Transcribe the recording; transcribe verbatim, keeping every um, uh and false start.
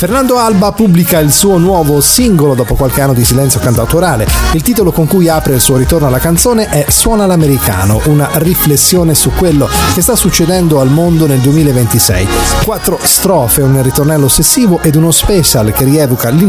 Fernando Alba pubblica il suo nuovo singolo dopo qualche anno di silenzio cantautorale. Il titolo con cui apre il suo ritorno alla canzone è Suona l'americano, una riflessione su quello che sta succedendo al mondo nel duemilaventisei. Quattro strofe, un ritornello ossessivo ed uno special che rievoca